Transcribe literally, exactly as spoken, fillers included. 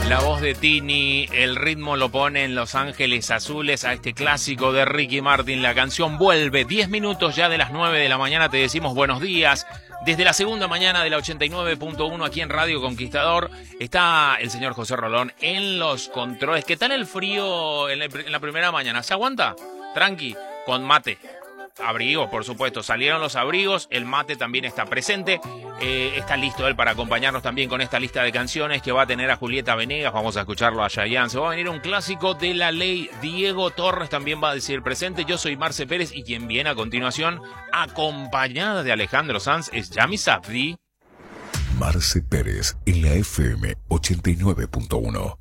La voz de Tini, el ritmo lo pone en Los Ángeles Azules a este clásico de Ricky Martin. La canción vuelve. Diez minutos ya de las nueve de la mañana te decimos buenos días. Desde la segunda mañana de la ochenta y nueve punto uno aquí en Radio Conquistador está el señor José Rolón en los controles. ¿Qué tal el frío en la, en la primera mañana? ¿Se aguanta? Tranqui, con mate. Abrigos, por supuesto, salieron los abrigos, el mate también está presente, eh, está listo él para acompañarnos también con esta lista de canciones que va a tener a Julieta Venegas, vamos a escucharlo a Chayanne, se va a venir un clásico de La Ley, Diego Torres también va a decir presente, yo soy Marce Pérez y quien viene a continuación, acompañada de Alejandro Sanz, es Yami Safdie. Marce Pérez en la F M ochenta y nueve punto uno.